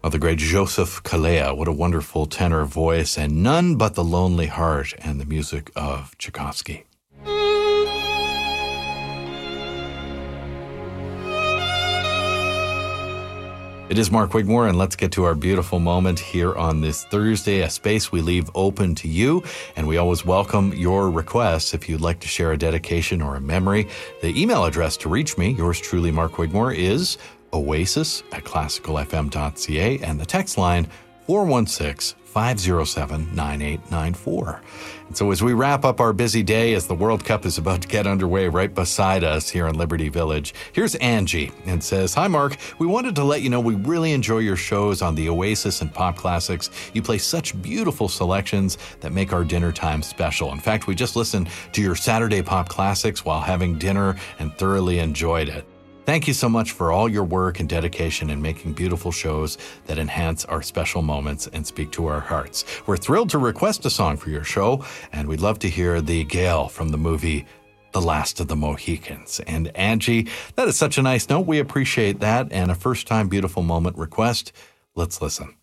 Oh, the great Joseph Kalea. What a wonderful tenor voice, and None But the Lonely Heart, and the music of Tchaikovsky. It is Mark Wigmore, and let's get to our beautiful moment here on this Thursday, a space we leave open to you, and we always welcome your requests. If you'd like to share a dedication or a memory, the email address to reach me, yours truly, Mark Wigmore, is oasis@classicalfm.ca, and the text line 416-507-9894. And so as we wrap up our busy day, as the World Cup is about to get underway right beside us here in Liberty Village, here's Angie and says, "Hi, Mark. We wanted to let you know we really enjoy your shows on the Oasis and Pop Classics. You play such beautiful selections that make our dinner time special. In fact, we just listened to your Saturday Pop Classics while having dinner and thoroughly enjoyed it. Thank you so much for all your work and dedication in making beautiful shows that enhance our special moments and speak to our hearts. We're thrilled to request a song for your show, and we'd love to hear the Gale from the movie The Last of the Mohicans." And Angie, that is such a nice note. We appreciate that, and a first-time beautiful moment request. Let's listen.